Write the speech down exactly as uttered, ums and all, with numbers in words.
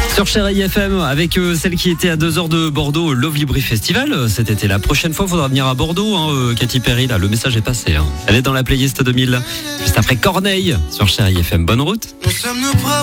Sur Chérie F M, avec euh, celle qui était à deux heures de Bordeaux, au Love Libri Festival euh, cet été. La prochaine fois, il faudra venir à Bordeaux, hein, euh, Katy Perry, là, le message est passé. Hein. Elle est dans la playlist deux mille. Juste après Corneille sur Chérie F M. Bonne route.